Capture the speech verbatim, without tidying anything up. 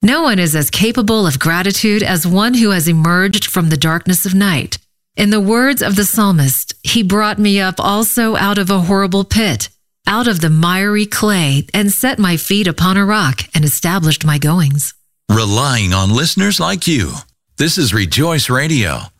No one is as capable of gratitude as one who has emerged from the darkness of night. In the words of the psalmist, he brought me up also out of a horrible pit, out of the miry clay, and set my feet upon a rock and established my goings. Relying on listeners like you. This is Rejoice Radio,